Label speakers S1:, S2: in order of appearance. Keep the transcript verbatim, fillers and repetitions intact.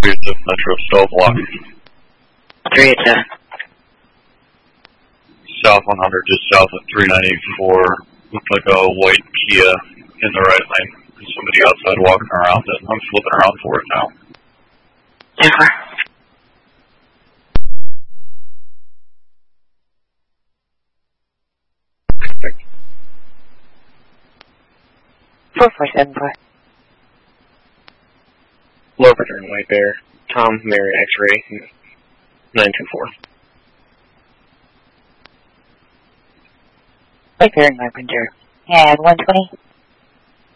S1: three to Metro Cell Block.
S2: three to
S1: South one hundred, just south of three ninety-four. Looks like a white Kia in the right lane. There's somebody outside walking around it. I'm flipping around for it now.
S2: Never. four four seven four.
S3: Low return White Bear. Tom, Mary, X-Ray, nine two four.
S2: White Bear and Carpenter. And one twenty.